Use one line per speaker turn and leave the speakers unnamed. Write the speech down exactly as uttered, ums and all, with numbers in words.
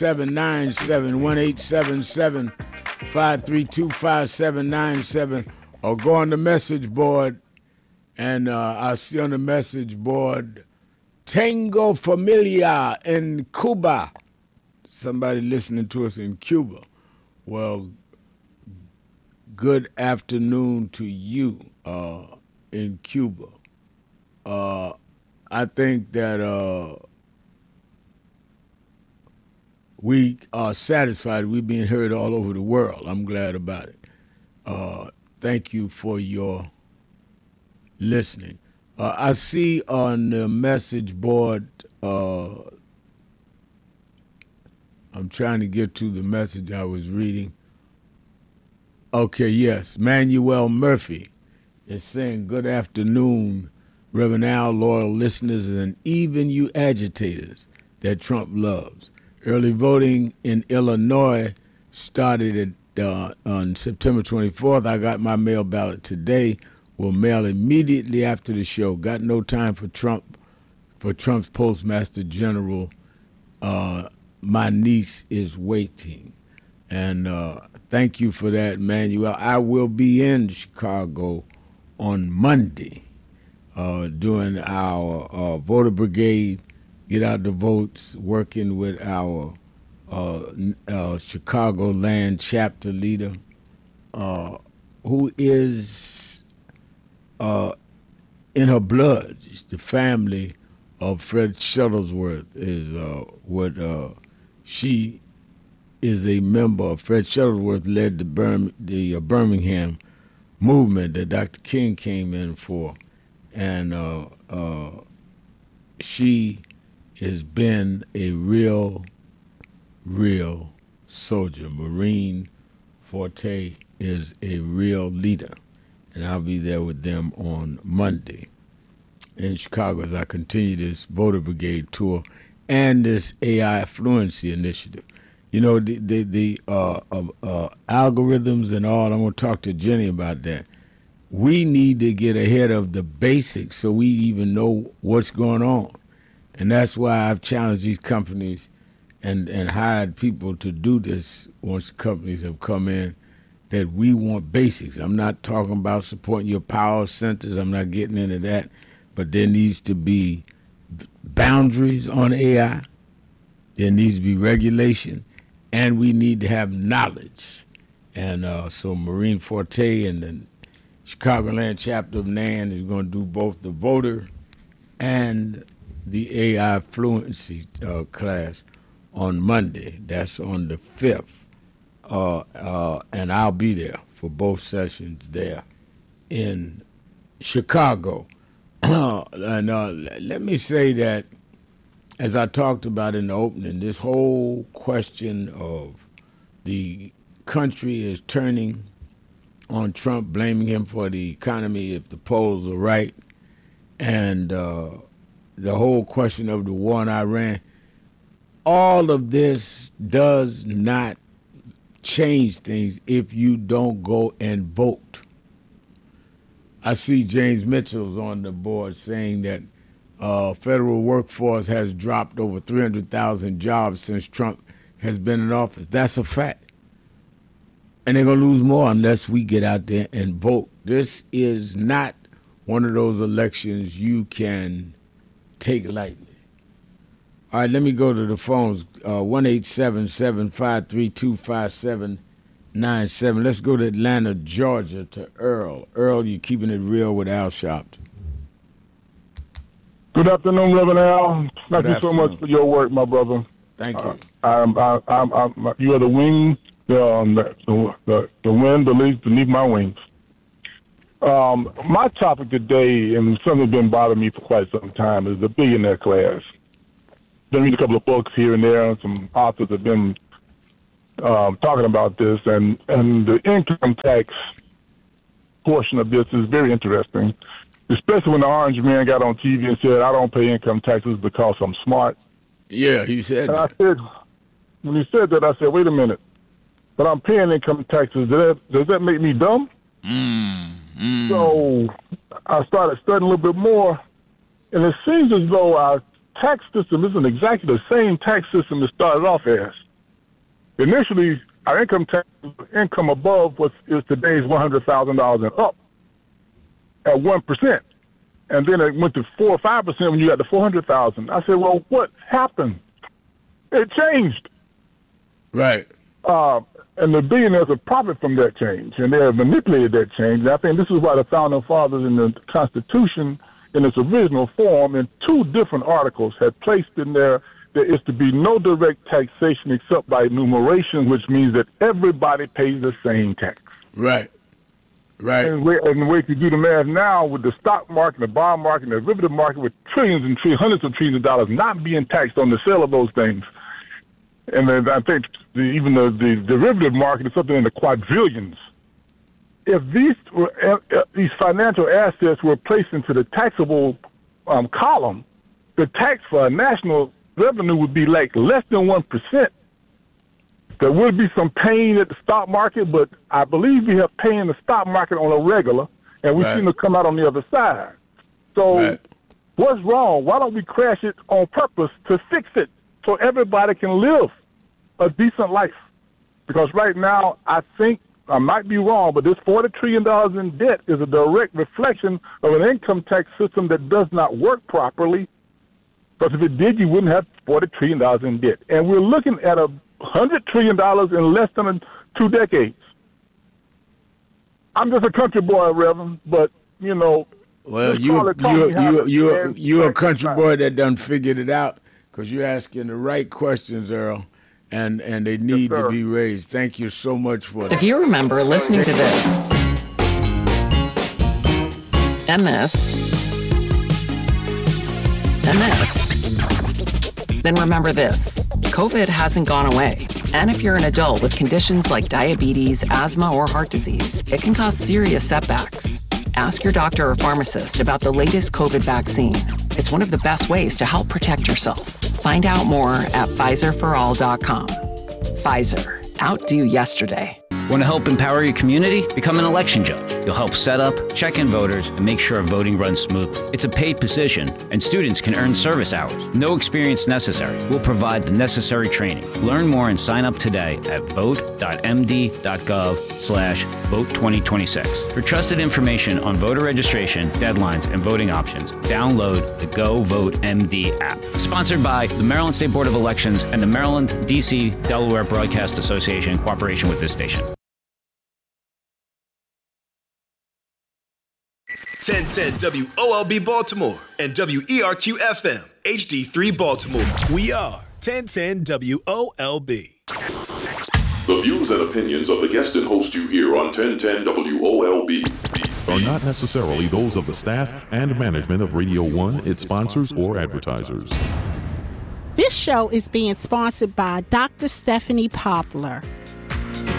seven nine seven, one eight seven seven, five three two, five seven nine seven, or go on the message board, and uh, I see on the message board, Tango Familia in Cuba. Somebody listening to us in Cuba. Well, good afternoon to you uh, in Cuba. Uh, I think that uh, we are satisfied. We're being heard all over the world. I'm glad about it. Uh, thank you for your listening. Uh, I see on the message board, uh, I'm trying to get to the message I was reading. Okay, yes, Manuel Murphy is saying, good afternoon, Reverend Al, loyal listeners, and even you agitators that Trump loves. Early voting in Illinois started at, uh, on September twenty-fourth. I got my mail ballot today. Will mail immediately after the show. Got no time for Trump, for Trump's Postmaster General. Uh, my niece is waiting. And uh, thank you for that, Manuel. I will be in Chicago on Monday uh, doing our uh, voter brigade, get out the votes, working with our uh, uh, Chicagoland chapter leader, uh, who is uh, in her blood. The family of Fred Shuttlesworth is uh, what uh, she is a member of. Fred Shuttlesworth led the, Bir- the uh, Birmingham movement that Doctor King came in for. And uh, uh, she has been a real, real soldier. Marine Forte is a real leader. And I'll be there with them on Monday in Chicago as I continue this voter brigade tour and this A I fluency initiative. You know, the the, the uh, uh, uh, algorithms and all, I'm going to talk to Jenny about that. We need to get ahead of the basics so we even know what's going on. And that's why I've challenged these companies and, and hired people to do this once the companies have come in, that we want basics. I'm not talking about supporting your power centers. I'm not getting into that. But there needs to be boundaries on A I. There needs to be regulation. And we need to have knowledge. And uh, so Marine Forte and the Chicagoland chapter of N A N is going to do both the voter and the A I fluency uh, class on Monday. That's on the fifth. Uh, uh, and I'll be there for both sessions there in Chicago. and uh, let me say that, as I talked about in the opening, this whole question of the country is turning on Trump, blaming him for the economy if the polls are right, and uh, the whole question of the war in Iran, all of this does not change things if you don't go and vote. I see James Mitchell's on the board saying that uh, federal workforce has dropped over three hundred thousand jobs since Trump has been in office. That's a fact. And they're going to lose more unless we get out there and vote. This is not one of those elections you can take lightly. All right, let me go to the phones. Uh, one eight seven seven, five three two, five seven nine seven. Let's go to Atlanta, Georgia, to Earl. Earl, you're keeping it real with Al Sharpton.
Good afternoon, Reverend Al. Thank you so much for your work, my brother.
Thank you.
Uh, I'm, I, I'm, I'm, you are the wing, the, um, the, the, the wind beneath, beneath my wings. Um, my topic today, and something that's been bothering me for quite some time, is the billionaire class. Been reading a couple of books here and there, and some authors have been um, talking about this, and, and the income tax portion of this is very interesting, especially when the orange man got on T V and said, I don't pay income taxes because I'm smart.
Yeah, he said
and
that.
I said, when he said that, I said, wait a minute, but I'm paying income taxes. Does that, does that make me dumb?
Mm, mm.
So I started studying a little bit more, And it seems as though our tax system isn't exactly the same tax system it started off as. initially our income tax income above was is today's one hundred thousand dollars and up at one percent, and then it went to four or five percent when you got to four hundred thousand. I said, well, what happened? It changed.
Right.
Uh, and the billionaires have profited from that change, and they have manipulated that change. And I think this is why the Founding Fathers in the Constitution, in its original form, in two different articles, had placed in there there is to be no direct taxation except by enumeration, which means that everybody pays the same tax.
Right. Right.
And, we, and the way to do the math now with the stock market, the bond market, the derivative market, with trillions and trillions, hundreds of trillions of dollars not being taxed on the sale of those things. And then I think the, even the, the derivative market is something in the quadrillions. If these were, uh, these financial assets were placed into the taxable um, column, the tax for national revenue would be like less than one percent. There would be some pain at the stock market, but I believe we have pain in the stock market on a regular, and we
right.
seem to come out on the other side. So
right.
what's wrong? Why don't we crash it on purpose to fix it so everybody can live a decent life? Because right now, I think, I might be wrong, but this forty trillion dollars in debt is a direct reflection of an income tax system that does not work properly. Because if it did, you wouldn't have forty trillion dollars in debt. And we're looking at a one hundred trillion dollars in less than two decades. I'm just a country boy, Reverend, but, you know.
Well, you you you you you're a country boy that done figured it out because you're asking the right questions, Earl, and, and they need yes, to be raised. Thank you so much for that.
If you remember listening to this and this and this, then remember this. COVID hasn't gone away. And if you're an adult with conditions like diabetes, asthma, or heart disease, it can cause serious setbacks. Ask your doctor or pharmacist about the latest COVID vaccine. It's one of the best ways to help protect yourself. Find out more at Pfizer for all dot com. Pfizer. Outdo yesterday.
Want to help empower your community? Become an election judge. You'll help set up, check in voters, and make sure voting runs smoothly. It's a paid position, and students can earn service hours. No experience necessary. We'll provide the necessary training. Learn more and sign up today at vote.md.gov slash vote 2026. For trusted information on voter registration, deadlines, and voting options, download the Go Vote M D app. Sponsored by the Maryland State Board of Elections and the Maryland, D C, Delaware Broadcast Association in cooperation with this station.
ten ten W O L B Baltimore and W E R Q F M H D three Baltimore. We are ten ten W O L B.
The views and opinions of the guest and host you hear on ten ten W O L B
are not necessarily those of the staff and management of Radio One, its sponsors, or advertisers.
This show is being sponsored by Doctor Stephanie Poplar.